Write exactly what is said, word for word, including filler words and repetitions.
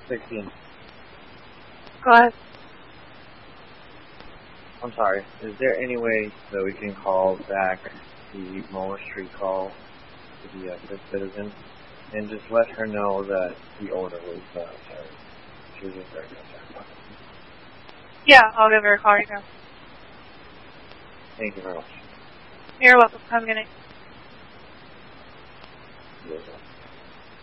sixteen. Go ahead. I'm sorry. Is there any way that we can call back the Moore Street call to the uh, fifth citizen and just let her know that the order was uh, carried? She was just very concerned. Yeah, I'll give her a call right now. Thank you very much. You're welcome. Have a good night. You as well.